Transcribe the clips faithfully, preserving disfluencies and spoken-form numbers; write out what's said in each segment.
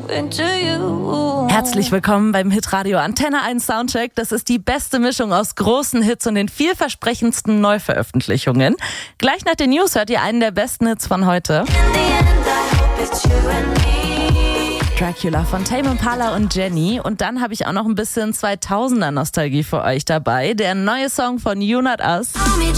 into you. Herzlich willkommen beim Hitradio Antenne eins Soundcheck. Das ist die beste Mischung aus großen Hits und den vielversprechendsten Neuveröffentlichungen. Gleich nach den News hört ihr einen der besten Hits von heute. Dracula von Tame Impala und Jenny. Und dann habe ich auch noch ein bisschen zweitausender Nostalgie für euch dabei. Der neue Song von You Not Us.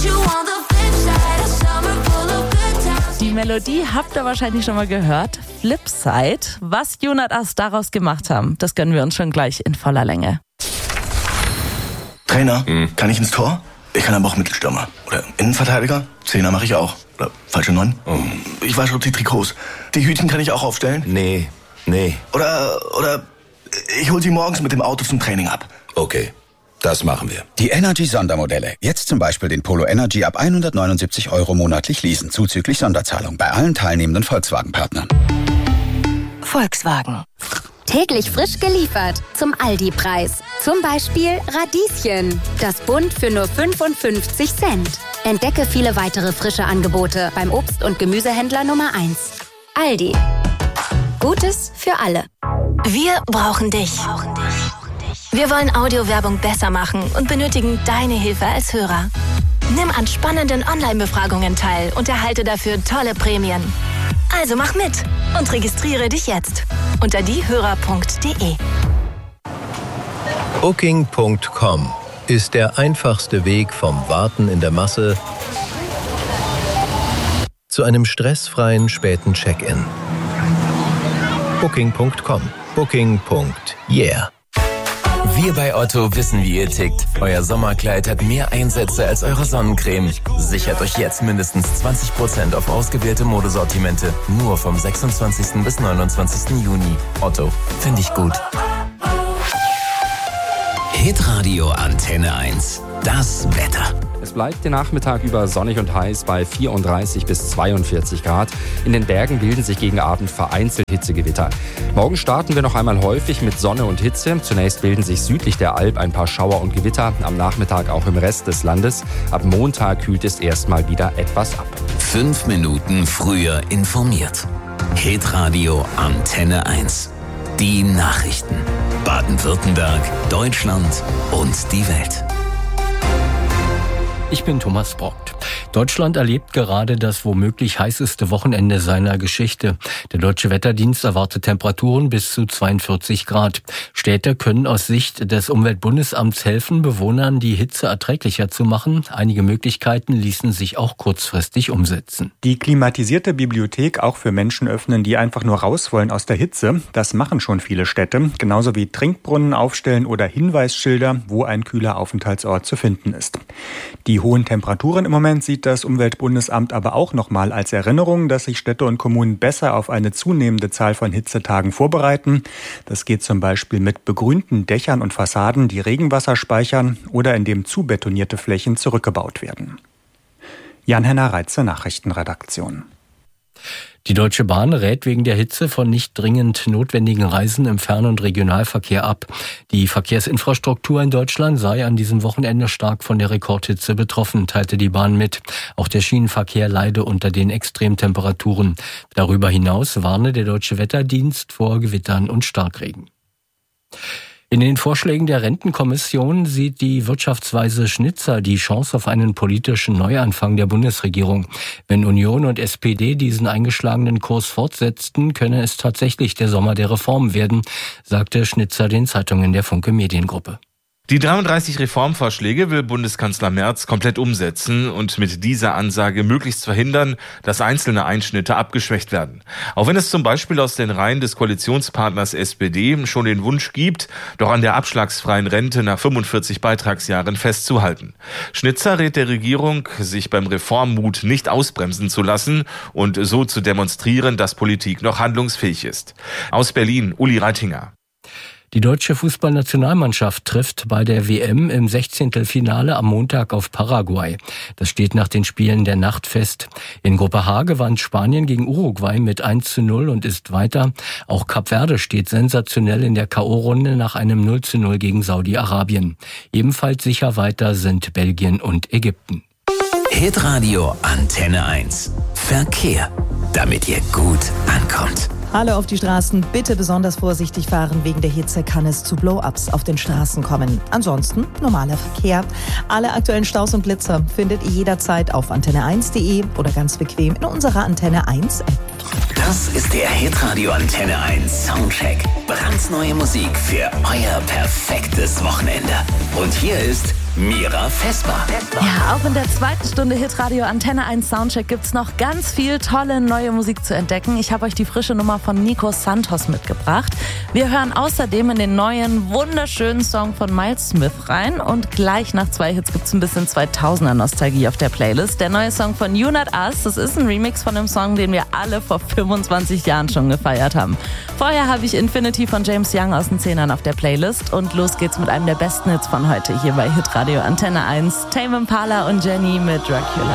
Die Melodie habt ihr wahrscheinlich schon mal gehört. Flipside. Was You Not Us daraus gemacht haben, das gönnen wir uns schon gleich in voller Länge. Trainer, mhm. kann ich ins Tor? Ich kann aber auch Mittelstürmer. Oder Innenverteidiger? Zehner mache ich auch. Oder falsche Neun? Oh. Ich wasche die Trikots. Die Hütchen kann ich auch aufstellen? Nee, nee. Oder, oder ich hol sie morgens mit dem Auto zum Training ab. Okay, das machen wir. Die Energy-Sondermodelle. Jetzt zum Beispiel den Polo Energy ab hundertneunundsiebzig Euro monatlich leasen, zuzüglich Sonderzahlung bei allen teilnehmenden Volkswagen-Partnern. Volkswagen. Täglich frisch geliefert zum Aldi-Preis. Zum Beispiel Radieschen. Das Bund für nur fünfundfünfzig Cent. Entdecke viele weitere frische Angebote beim Obst- und Gemüsehändler Nummer eins. Aldi. Gutes für alle. Wir brauchen dich. Wir wollen Audiowerbung besser machen und benötigen deine Hilfe als Hörer. Nimm an spannenden Online-Befragungen teil und erhalte dafür tolle Prämien. Also mach mit und registriere dich jetzt unter diehörer punkt de. Booking Punkt com ist der einfachste Weg vom Warten in der Masse zu einem stressfreien späten Check-in. Booking Punkt com. Booking. Yeah. Wir bei Otto wissen, wie ihr tickt. Euer Sommerkleid hat mehr Einsätze als eure Sonnencreme. Sichert euch jetzt mindestens zwanzig Prozent auf ausgewählte Modesortimente. Nur vom sechsundzwanzigsten bis neunundzwanzigsten Juni. Otto, finde ich gut. Hitradio Antenne eins. Das Wetter. Es bleibt den Nachmittag über sonnig und heiß bei vierunddreißig bis zweiundvierzig Grad. In den Bergen bilden sich gegen Abend vereinzelt Hitzegewitter. Morgen starten wir noch einmal häufig mit Sonne und Hitze. Zunächst bilden sich südlich der Alp ein paar Schauer und Gewitter. Am Nachmittag auch im Rest des Landes. Ab Montag kühlt es erstmal wieder etwas ab. Fünf Minuten früher informiert. Hitradio Antenne eins. Die Nachrichten. Baden-Württemberg, Deutschland und die Welt. Ich bin Thomas Brockt. Deutschland erlebt gerade das womöglich heißeste Wochenende seiner Geschichte. Der Deutsche Wetterdienst erwartet Temperaturen bis zu zweiundvierzig Grad. Städte können aus Sicht des Umweltbundesamts helfen, Bewohnern die Hitze erträglicher zu machen. Einige Möglichkeiten ließen sich auch kurzfristig umsetzen. Die klimatisierte Bibliothek auch für Menschen öffnen, die einfach nur raus wollen aus der Hitze. Das machen schon viele Städte. Genauso wie Trinkbrunnen aufstellen oder Hinweisschilder, wo ein kühler Aufenthaltsort zu finden ist. Die hohen Temperaturen im Moment sieht das Umweltbundesamt aber auch nochmal als Erinnerung, dass sich Städte und Kommunen besser auf eine zunehmende Zahl von Hitzetagen vorbereiten. Das geht zum Beispiel mit begrünten Dächern und Fassaden, die Regenwasser speichern oder indem zubetonierte Flächen zurückgebaut werden. Jan-Henner Reitze, Nachrichtenredaktion. Die Deutsche Bahn rät wegen der Hitze von nicht dringend notwendigen Reisen im Fern- und Regionalverkehr ab. Die Verkehrsinfrastruktur in Deutschland sei an diesem Wochenende stark von der Rekordhitze betroffen, teilte die Bahn mit. Auch der Schienenverkehr leide unter den Extremtemperaturen. Darüber hinaus warne der Deutsche Wetterdienst vor Gewittern und Starkregen. In den Vorschlägen der Rentenkommission sieht die Wirtschaftsweise Schnitzer die Chance auf einen politischen Neuanfang der Bundesregierung. Wenn Union und S P D diesen eingeschlagenen Kurs fortsetzten, könne es tatsächlich der Sommer der Reformen werden, sagte Schnitzer den Zeitungen der Funke Mediengruppe. Die dreiunddreißig Reformvorschläge will Bundeskanzler Merz komplett umsetzen und mit dieser Ansage möglichst verhindern, dass einzelne Einschnitte abgeschwächt werden. Auch wenn es zum Beispiel aus den Reihen des Koalitionspartners S P D schon den Wunsch gibt, doch an der abschlagsfreien Rente nach fünfundvierzig Beitragsjahren festzuhalten. Schnitzer rät der Regierung, sich beim Reformmut nicht ausbremsen zu lassen und so zu demonstrieren, dass Politik noch handlungsfähig ist. Aus Berlin, Uli Reitinger. Die deutsche Fußballnationalmannschaft trifft bei der W M im Sechzehntelfinale am Montag auf Paraguay. Das steht nach den Spielen der Nacht fest. In Gruppe H gewann Spanien gegen Uruguay mit eins zu null und ist weiter. Auch Kap Verde steht sensationell in der K O-Runde nach einem null zu null gegen Saudi-Arabien. Ebenfalls sicher weiter sind Belgien und Ägypten. Hitradio Antenne eins. Verkehr, damit ihr gut ankommt. Alle auf die Straßen, bitte besonders vorsichtig fahren. Wegen der Hitze kann es zu Blow-ups auf den Straßen kommen. Ansonsten normaler Verkehr. Alle aktuellen Staus und Blitzer findet ihr jederzeit auf antenne eins punkt de oder ganz bequem in unserer Antenne eins App. Das ist der Hitradio Antenne eins Soundcheck. Brandneue Musik für euer perfektes Wochenende. Und hier ist Mira Vesper. Ja, auch in der zweiten Stunde Hitradio Antenne eins Soundcheck gibt's noch ganz viel tolle neue Musik zu entdecken. Ich habe euch die frische Nummer von Nico Santos mitgebracht. Wir hören außerdem in den neuen, wunderschönen Song von Miles Smith rein. Und gleich nach zwei Hits gibt's ein bisschen zweitausender Nostalgie auf der Playlist. Der neue Song von You Not Us, das ist ein Remix von einem Song, den wir alle vor fünfundzwanzig Jahren schon gefeiert haben. Vorher habe ich Infinity von James Young aus den Zehnern auf der Playlist. Und los geht's mit einem der besten Hits von heute hier bei Hitradio Radio Antenne eins, Tame Impala und Jenny mit Dracula.